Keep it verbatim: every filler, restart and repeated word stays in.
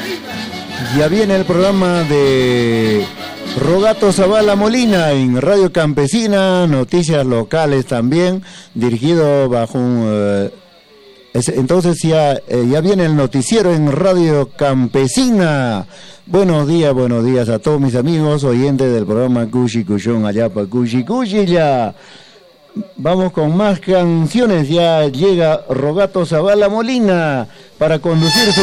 Ya viene el programa de Rogato Zavala Molina en Radio Campesina, noticias locales también, dirigido bajo un... Eh, es, entonces ya, eh, ya viene el noticiero en Radio Campesina. Buenos días, buenos días a todos mis amigos, oyentes del programa Cushi Cushón, allá para Cushi Cushi ya. Vamos con más canciones, ya llega Rogato Zavala Molina para conducir su